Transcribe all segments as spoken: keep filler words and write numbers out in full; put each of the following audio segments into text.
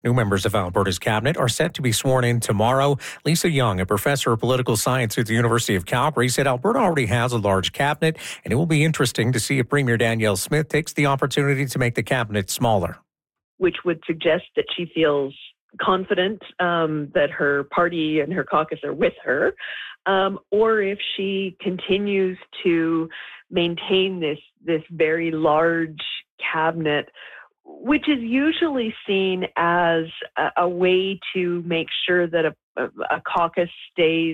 New members of Alberta's cabinet are set to be sworn in tomorrow. Lisa Young, a professor of political science at the University of Calgary, said Alberta already has a large cabinet, and it will be interesting to see if Premier Danielle Smith takes the opportunity to make the cabinet smaller. Which would suggest that she feels confident um, that her party and her caucus are with her, um, or if she continues to maintain this this very large cabinet, which is usually seen as a, a way to make sure that a, a, a caucus stays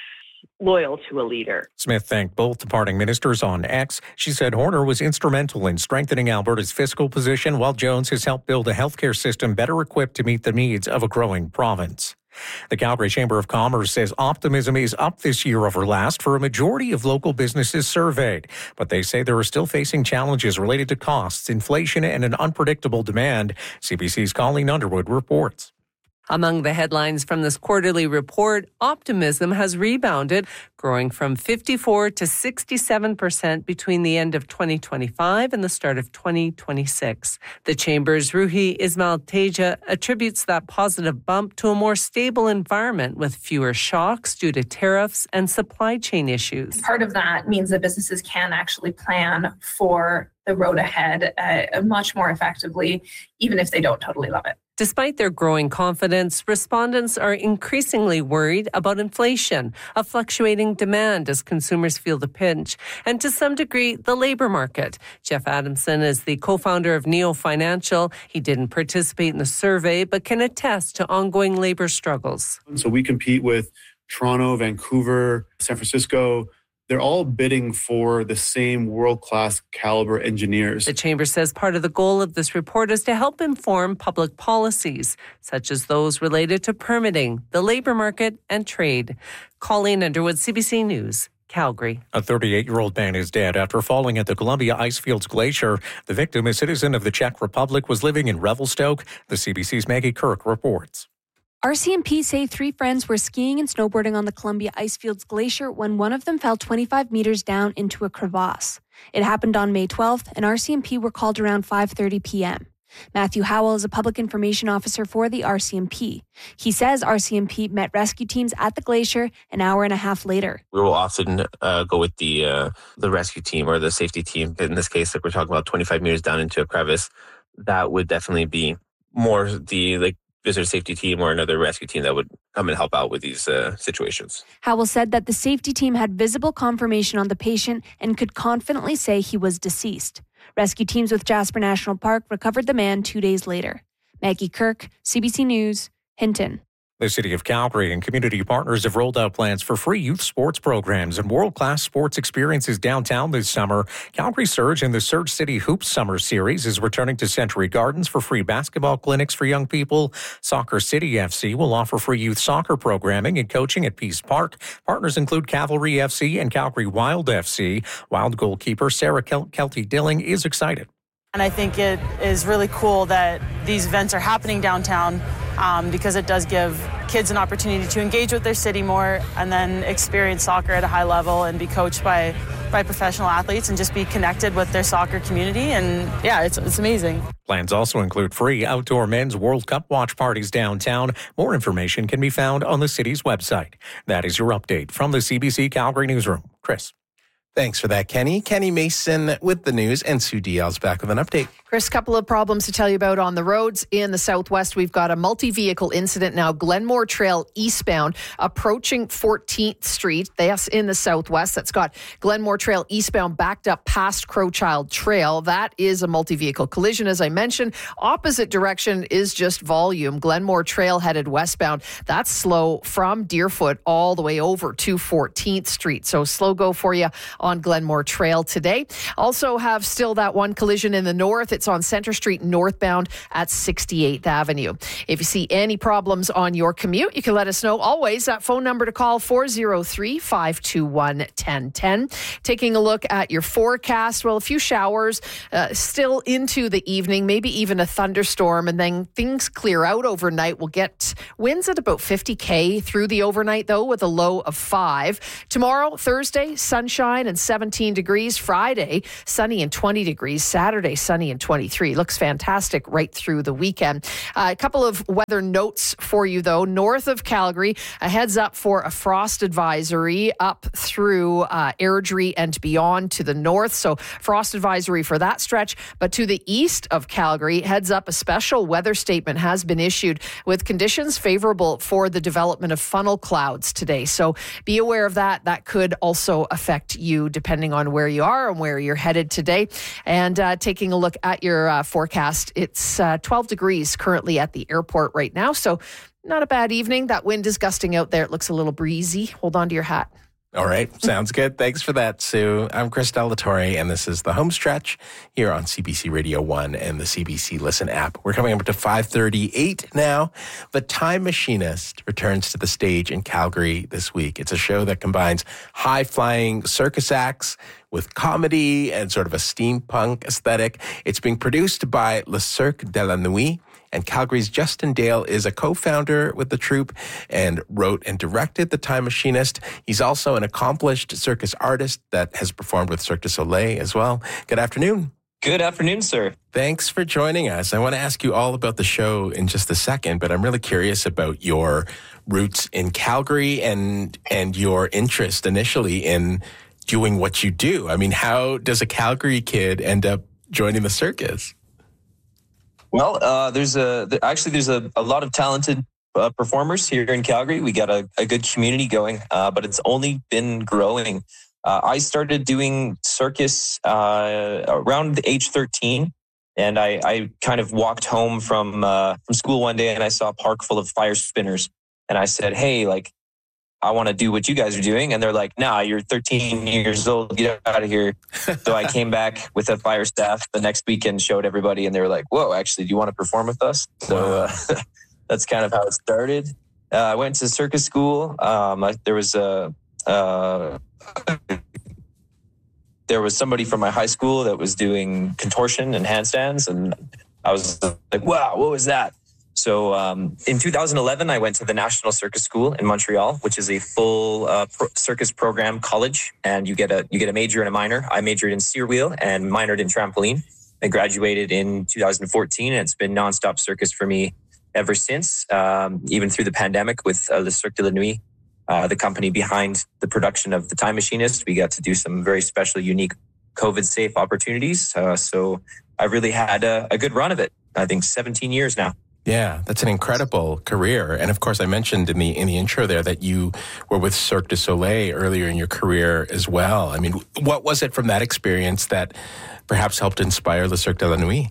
loyal to a leader. Smith thanked both departing ministers on X. She said Horner was instrumental in strengthening Alberta's fiscal position, while Jones has helped build a healthcare system better equipped to meet the needs of a growing province. The Calgary Chamber of Commerce says optimism is up this year over last for a majority of local businesses surveyed, but they say they are still facing challenges related to costs, inflation, and an unpredictable demand. C B C's Colleen Underwood reports. Among the headlines from this quarterly report, optimism has rebounded, growing from fifty-four to sixty-seven percent between the end of twenty twenty-five and the start of twenty twenty-six. The Chamber's Ruhi Ismail Teja attributes that positive bump to a more stable environment with fewer shocks due to tariffs and supply chain issues. Part of that means that businesses can actually plan for the road ahead uh, much more effectively, even if they don't totally love it. Despite their growing confidence, respondents are increasingly worried about inflation, a fluctuating demand as consumers feel the pinch, and to some degree, the labor market. Jeff Adamson is the co-founder of Neo Financial. He didn't participate in the survey, but can attest to ongoing labor struggles. So we compete with Toronto, Vancouver, San Francisco. They're all bidding for the same world-class caliber engineers. The Chamber says part of the goal of this report is to help inform public policies, such as those related to permitting, the labor market, and trade. Colleen Underwood, C B C News, Calgary. A thirty-eight-year-old man is dead after falling at the Columbia Icefields Glacier. The victim, a citizen of the Czech Republic, was living in Revelstoke. The C B C's Maggie Kirk reports. R C M P say three friends were skiing and snowboarding on the Columbia Icefields Glacier when one of them fell twenty-five meters down into a crevasse. It happened on May twelfth, and R C M P were called around five thirty p.m. Matthew Howell is a public information officer for the R C M P. He says R C M P met rescue teams at the glacier an hour and a half later. We will often uh, go with the uh, the rescue team or the safety team. In this case, like we're talking about twenty-five meters down into a crevice, that would definitely be more the like visitor safety team or another rescue team that would come and help out with these uh, situations. Howell said that the safety team had visible confirmation on the patient and could confidently say he was deceased. Rescue teams with Jasper National Park recovered the man two days later. Maggie Kirk, C B C News, Hinton. The City of Calgary and community partners have rolled out plans for free youth sports programs and world-class sports experiences downtown this summer. Calgary Surge and the Surge City Hoops Summer Series is returning to Century Gardens for free basketball clinics for young people. Soccer City F C will offer free youth soccer programming and coaching at Peace Park. Partners include Cavalry F C and Calgary Wild F C. Wild goalkeeper Sarah Kel- Kelty-Dilling is excited. And I think it is really cool that these events are happening downtown um, because it does give kids an opportunity to engage with their city more and then experience soccer at a high level and be coached by, by professional athletes and just be connected with their soccer community. And yeah, it's, it's amazing. Plans also include free outdoor men's World Cup watch parties downtown. More information can be found on the city's website. That is your update from the C B C Calgary Newsroom. Chris. Thanks for that, Kenny. Kenny Mason with the news, and Sue Dial's back with an update. Chris, couple of problems to tell you about on the roads in the southwest. We've got a multi-vehicle incident now, Glenmore Trail eastbound, approaching fourteenth Street. That's in the southwest. That's got Glenmore Trail eastbound backed up past Crowchild Trail. That is a multi-vehicle collision, as I mentioned. Opposite direction is just volume. Glenmore Trail headed westbound. That's slow from Deerfoot all the way over to fourteenth Street. So slow go for you on Glenmore Trail today. Also have still that one collision in the north. It's on Centre Street northbound at sixty-eighth Avenue. If you see any problems on your commute, you can let us know. Always that phone number to call, four oh three, five two one, one oh one oh. Taking a look at your forecast. Well, a few showers uh, still into the evening, maybe even a thunderstorm, and then things clear out overnight. We'll get winds at about fifty K through the overnight, though, with a low of five. Tomorrow, Thursday, sunshine and seventeen degrees. Friday, sunny and twenty degrees. Saturday, sunny and twenty-three. Looks fantastic right through the weekend. Uh, a couple of weather notes for you, though. North of Calgary, a heads up for a frost advisory up through uh, Airdrie and beyond to the north. So frost advisory for that stretch. But to the east of Calgary, heads up, a special weather statement has been issued with conditions favorable for the development of funnel clouds today. So be aware of that. That could also affect you depending on where you are and where you're headed today. And uh, taking a look at your uh, forecast, it's uh, twelve degrees currently at the airport right now. So not a bad evening. That wind is gusting out there. It looks a little breezy. Hold on to your hat. All right. Sounds good. Thanks for that, Sue. I'm Chris Delatore, and this is The Home Stretch here on C B C Radio one and the C B C Listen app. We're coming up to five thirty-eight now. The Time Machinist returns to the stage in Calgary this week. It's a show that combines high-flying circus acts with comedy and sort of a steampunk aesthetic. It's being produced by Le Cirque de la Nuit. And Calgary's Justin Dale is a co-founder with the troupe and wrote and directed The Time Machinist. He's also an accomplished circus artist that has performed with Cirque du Soleil as well. Good afternoon. Good afternoon, sir. Thanks for joining us. I want to ask you all about the show in just a second, but I'm really curious about your roots in Calgary and and your interest initially in doing what you do. I mean, how does a Calgary kid end up joining the circus? Well, uh, there's a actually there's a, a lot of talented uh, performers here in Calgary. We got a, a good community going, uh, but it's only been growing. Uh, I started doing circus uh, around age thirteen, and I, I kind of walked home from uh, from school one day, and I saw a park full of fire spinners, and I said, "Hey, like, I want to do what you guys are doing." And they're like, "Nah, you're thirteen years old. Get out of here." So I came back with a fire staff the next weekend, showed everybody, and they were like, "Whoa, actually, do you want to perform with us?" So uh, that's kind of how it started. Uh, I went to circus school. Um, I, there was a uh, there was somebody from my high school that was doing contortion and handstands, and I was like, "Wow, what was that?" So um, in two thousand eleven, I went to the National Circus School in Montreal, which is a full uh, pro- circus program college, and you get a you get a major and a minor. I majored in steer wheel and minored in trampoline. I graduated in two thousand fourteen, and it's been nonstop circus for me ever since, um, even through the pandemic with uh, Le Cirque de la Nuit, uh, the company behind the production of The Time Machinist. We got to do some very special, unique, COVID-safe opportunities. Uh, so I really had a, a good run of it. I think seventeen years now. Yeah, that's an incredible career. And of course, I mentioned in the in the intro there that you were with Cirque du Soleil earlier in your career as well. I mean, what was it from that experience that perhaps helped inspire Le Cirque de la Nuit?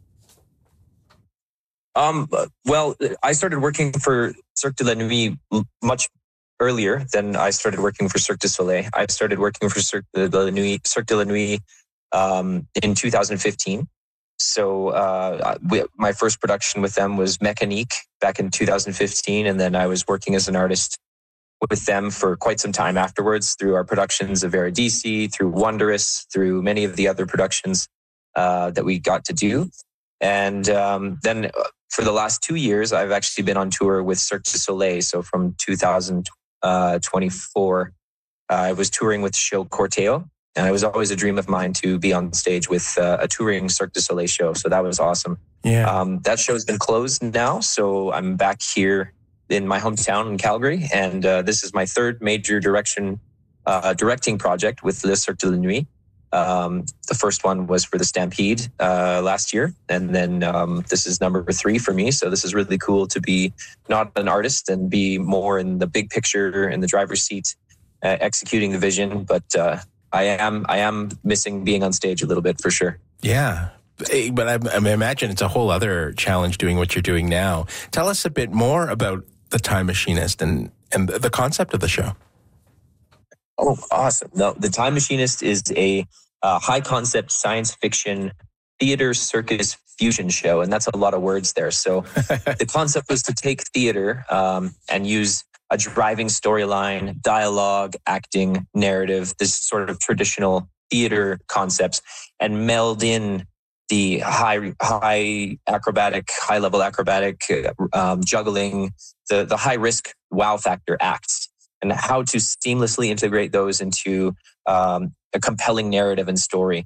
Um, well, I started working for Cirque de la Nuit much earlier than I started working for Cirque du Soleil. I started working for Cirque de la Nuit, Cirque de la Nuit um, in two thousand fifteen. So uh, we, my first production with them was Mécanique back in two thousand fifteen. And then I was working as an artist with them for quite some time afterwards through our productions of Eurydice, through Wondrous, through many of the other productions uh, that we got to do. And um, then for the last two years, I've actually been on tour with Cirque du Soleil. So from two thousand twenty-four, uh, I was touring with the show Corteo. And it was always a dream of mine to be on stage with uh, a touring Cirque du Soleil show. So that was awesome. Yeah. Um, that show's been closed now. So I'm back here in my hometown in Calgary. And uh, this is my third major direction uh, directing project with Le Cirque de la Nuit. Um, the first one was for the Stampede uh, last year. And then um, this is number three for me. So this is really cool to be not an artist and be more in the big picture in the driver's seat, uh, executing the vision. But uh, I am I am missing being on stage a little bit for sure. Yeah. But I, I imagine it's a whole other challenge doing what you're doing now. Tell us a bit more about The Time Machinist and, and the concept of the show. Oh, awesome. No, The Time Machinist is a uh, high concept science fiction theater circus fusion show. And that's a lot of words there. So the concept was to take theater um, and use a driving storyline, dialogue, acting, narrative, this sort of traditional theater concepts, and meld in the high, high acrobatic, high level acrobatic, um, juggling, the the high risk wow factor acts, and how to seamlessly integrate those into um, a compelling narrative and story.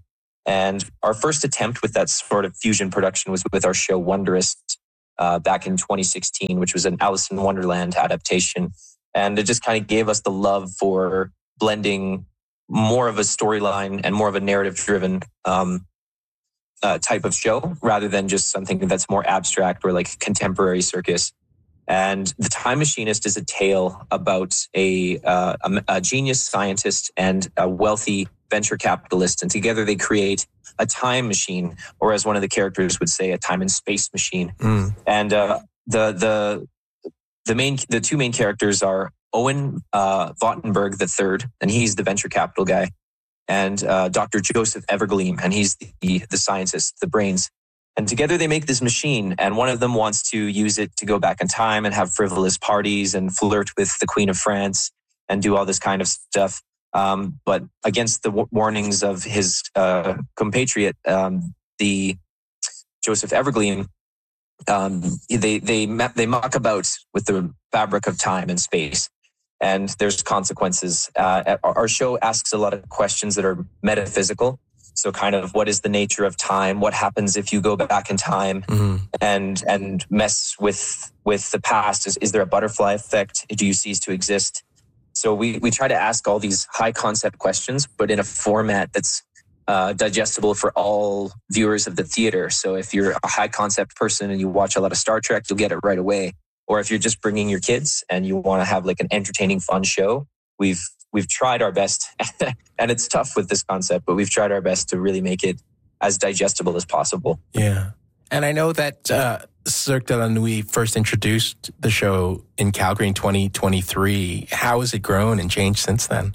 And our first attempt with that sort of fusion production was with our show Wondrous uh, back in twenty sixteen, which was an Alice in Wonderland adaptation. And it just kind of gave us the love for blending more of a storyline and more of a narrative-driven um, uh, type of show rather than just something that's more abstract or like contemporary circus. And The Time Machinist is a tale about a, uh, a, a genius scientist and a wealthy venture capitalist. And together they create a time machine, or as one of the characters would say, a time and space machine. Mm. And uh, the the the main the two main characters are Owen uh, Vottenberg the third, and he's the venture capital guy, and uh, Doctor Joseph Evergleam, and he's the the scientist, the brains. And together they make this machine, and one of them wants to use it to go back in time and have frivolous parties and flirt with the Queen of France and do all this kind of stuff. Um, but against the w- warnings of his uh, compatriot, um, the Joseph Evergleam, um, they they they muck about with the fabric of time and space, and there's consequences. Uh, our show asks a lot of questions that are metaphysical. So kind of what is the nature of time? What happens if you go back in time mm-hmm. and and mess with with the past? Is, is there a butterfly effect? Do you cease to exist? So we, we try to ask all these high concept questions, but in a format that's uh, digestible for all viewers of the theater. So if you're a high concept person and you watch a lot of Star Trek, you'll get it right away. Or if you're just bringing your kids and you want to have like an entertaining, fun show, we've We've tried our best, and it's tough with this concept, but we've tried our best to really make it as digestible as possible. Yeah. And I know that uh, Cirque de la Nuit first introduced the show in Calgary in twenty twenty-three. How has it grown and changed since then?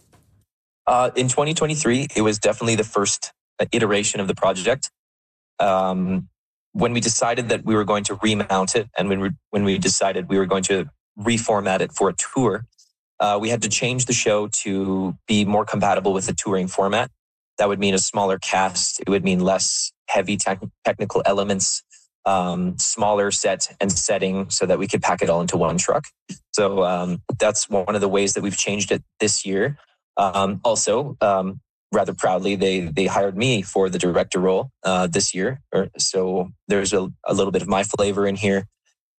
Uh, in twenty twenty-three, it was definitely the first iteration of the project. Um, when we decided that we were going to remount it, and when we, when we decided we were going to reformat it for a tour, Uh, we had to change the show to be more compatible with the touring format. That would mean a smaller cast. It would mean less heavy te- technical elements, um, smaller set and setting so that we could pack it all into one truck. So um, that's one of the ways that we've changed it this year. Um, also, um, rather proudly, they they hired me for the director role uh, this year. So there's a, a little bit of my flavor in here.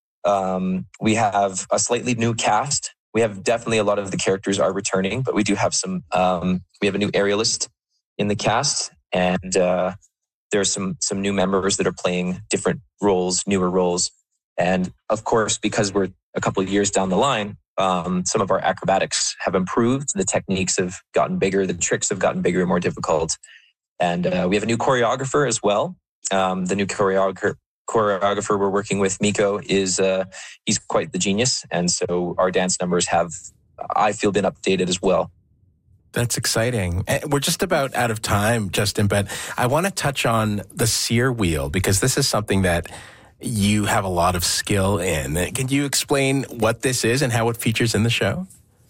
Um, we have a slightly new cast. We have definitely a lot of the characters are returning, but we do have some, um, we have a new aerialist in the cast, and uh, there's some some new members that are playing different roles, newer roles. And of course, because we're a couple of years down the line, um, some of our acrobatics have improved. The techniques have gotten bigger. The tricks have gotten bigger and more difficult. And uh, we have a new choreographer as well. Um, the new choreographer choreographer we're working with, Miko, is uh, he's quite the genius. And so our dance numbers have, I feel, been updated as well. That's exciting. We're just about out of time, Justin, but I want to touch on the Sear Wheel, because this is something that you have a lot of skill in. Can you explain what this is and how it features in the show?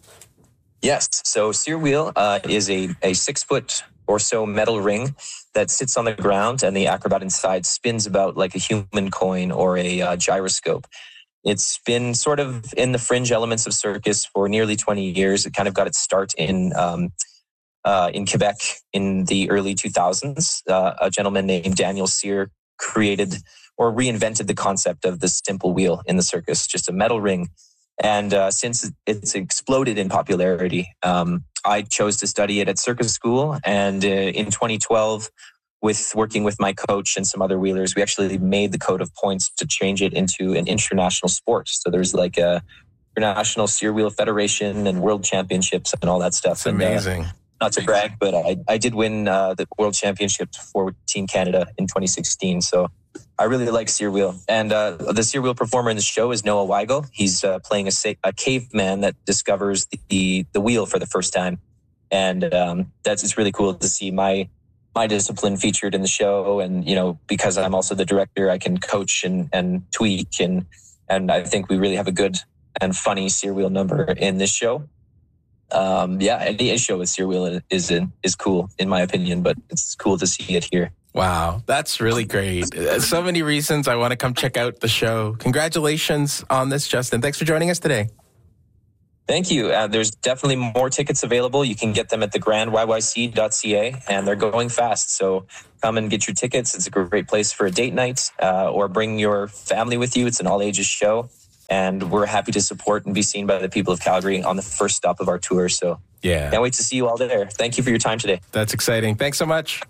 Yes. So Sear Wheel uh, is a, a six foot or so metal ring that sits on the ground, and the acrobat inside spins about like a human coin or a uh, gyroscope. It's been sort of in the fringe elements of circus for nearly twenty years. It kind of got its start in um, uh, in Quebec in the early two thousands. Uh, a gentleman named Daniel Sear created or reinvented the concept of the simple wheel in the circus, just a metal ring. And uh, since it's exploded in popularity, um, I chose to study it at circus school. And uh, in twenty twelve, with working with my coach and some other wheelers, we actually made the code of points to change it into an international sport. So there's like a International Sear Wheel Federation and World Championships and all that stuff. That's amazing. And, uh, not to brag, but I, I did win uh, the World Championships for Team Canada in twenty sixteen. So I really like Sear Wheel. And uh, the Sear Wheel performer in the show is Noah Weigel. He's uh, playing a, a caveman that discovers the, the wheel for the first time. And um, that's it's really cool to see my my discipline featured in the show. And, you know, because I'm also the director, I can coach and, and tweak. And, and I think we really have a good and funny Sear Wheel number in this show. Um, yeah, any show with Sear Wheel is, is, is cool, in my opinion, but it's cool to see it here. Wow, that's really great. So many reasons I want to come check out the show. Congratulations on this, Justin. Thanks for joining us today. Thank you. Uh, there's definitely more tickets available. You can get them at the grand y y c dot c a, and they're going fast. So come and get your tickets. It's a great place for a date night, uh, or bring your family with you. It's an all-ages show, and we're happy to support and be seen by the people of Calgary on the first stop of our tour. So yeah, can't wait to see you all there. Thank you for your time today. That's exciting. Thanks so much.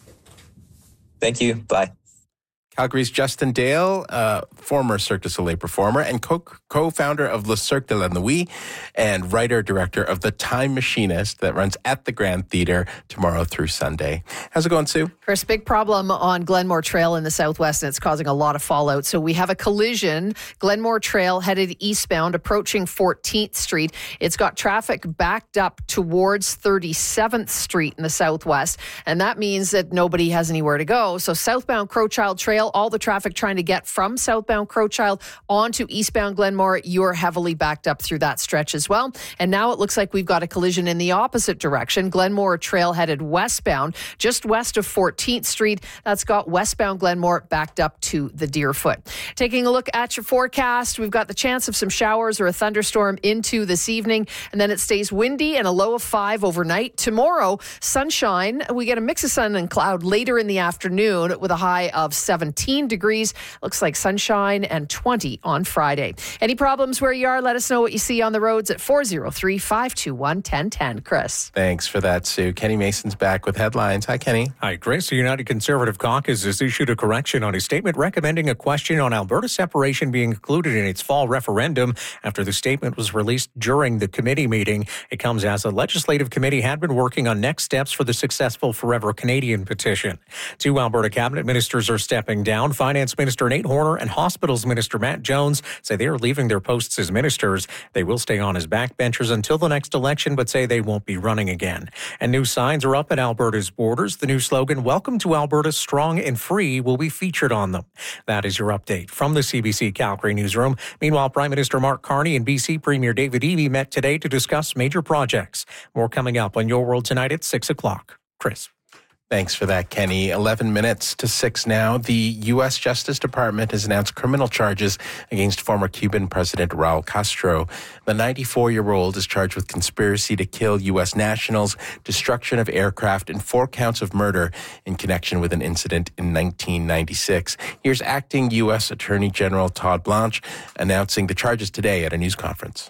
Thank you. Bye. Calgary's Justin Dale, uh, former Cirque du Soleil performer and co- co-founder of Le Cirque de la Nuit and writer-director of The Time Machinist that runs at the Grand Theatre tomorrow through Sunday. How's it going, Sue? Chris, big problem on Glenmore Trail in the southwest, and it's causing a lot of fallout. So we have a collision. Glenmore Trail headed eastbound, approaching fourteenth Street. It's got traffic backed up towards thirty-seventh Street in the southwest, and that means that nobody has anywhere to go. So southbound Crowchild Trail, all the traffic trying to get from southbound Crowchild onto eastbound Glenmore, you're heavily backed up through that stretch as well. And now it looks like we've got a collision in the opposite direction. Glenmore Trail headed westbound, just west of fourteenth Street. That's got westbound Glenmore backed up to the Deerfoot. Taking a look at your forecast, we've got the chance of some showers or a thunderstorm into this evening, and then it stays windy and a low of five overnight. Tomorrow, sunshine. We get a mix of sun and cloud later in the afternoon with a high of seventeen degrees. Looks like sunshine and twenty on Friday. Any problems where you are? Let us know what you see on the roads at four oh three, five two one, one oh one oh. Chris. Thanks for that, Sue. Kenny Mason's back with headlines. Hi, Kenny. Hi, Chris. The United Conservative Caucus has issued a correction on a statement recommending a question on Alberta separation being included in its fall referendum after the statement was released during the committee meeting. It comes as the Legislative Committee had been working on next steps for the successful Forever Canadian petition. Two Alberta cabinet ministers are stepping down. Finance Minister Nate Horner and Hospitals Minister Matt Jones say they are leaving their posts as ministers. They will stay on as backbenchers until the next election, but say they won't be running again. And new signs are up at Alberta's borders. The new slogan, "Welcome to Alberta, Strong and Free," will be featured on them. That is your update from the C B C Calgary newsroom. Meanwhile, Prime Minister Mark Carney and B C Premier David Eby met today to discuss major projects. More coming up on Your World Tonight at six o'clock. Chris. Thanks for that, Kenny. eleven minutes to six now. The U S Justice Department has announced criminal charges against former Cuban President Raul Castro. The ninety-four-year-old is charged with conspiracy to kill U S nationals, destruction of aircraft, and four counts of murder in connection with an incident in nineteen ninety-six. Here's acting U S Attorney General Todd Blanche announcing the charges today at a news conference.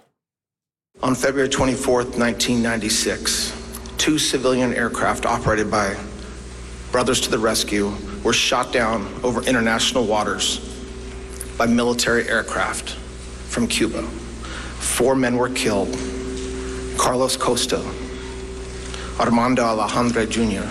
On February twenty-fourth, nineteen ninety-six, two civilian aircraft operated by Brothers to the Rescue were shot down over international waters by military aircraft from Cuba. Four men were killed: Carlos Costa, Armando Alejandre Junior,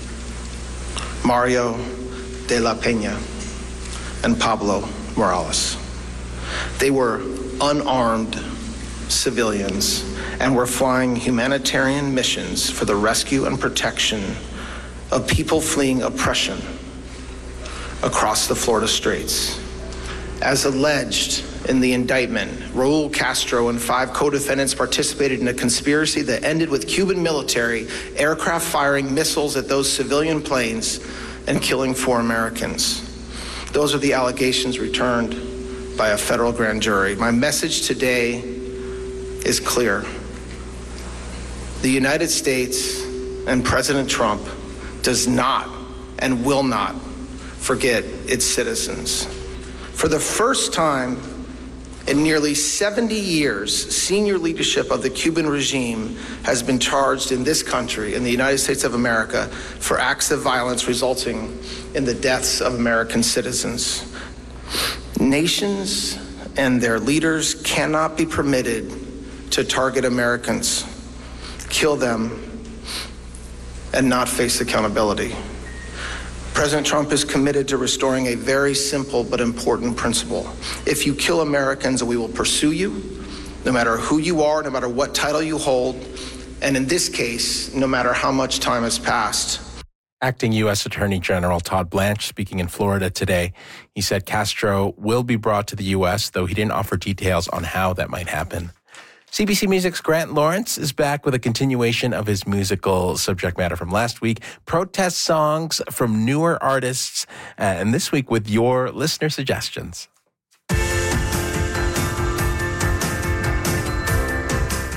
Mario de la Peña, and Pablo Morales. They were unarmed civilians and were flying humanitarian missions for the rescue and protection of people fleeing oppression across the Florida Straits. As alleged in the indictment, Raul Castro and five co-defendants participated in a conspiracy that ended with Cuban military aircraft firing missiles at those civilian planes and killing four Americans. Those are the allegations returned by a federal grand jury. My message today is clear. The United States and President Trump does not and will not forget its citizens. For the first time in nearly seventy years, senior leadership of the Cuban regime has been charged in this country, in the United States of America, for acts of violence resulting in the deaths of American citizens. Nations and their leaders cannot be permitted to target Americans, kill them, and not face accountability. President Trump is committed to restoring a very simple but important principle. If you kill Americans, we will pursue you, no matter who you are, no matter what title you hold, and in this case, no matter how much time has passed. Acting U S Attorney General Todd Blanche speaking in Florida today. He said Castro will be brought to the U S, though he didn't offer details on how that might happen. C B C Music's Grant Lawrence is back with a continuation of his musical subject matter from last week, protest songs from newer artists, uh, and this week with your listener suggestions.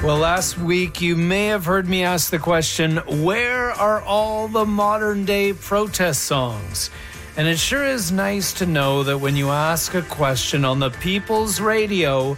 Well, last week you may have heard me ask the question, where are all the modern day protest songs? And it sure is nice to know that when you ask a question on the People's Radio,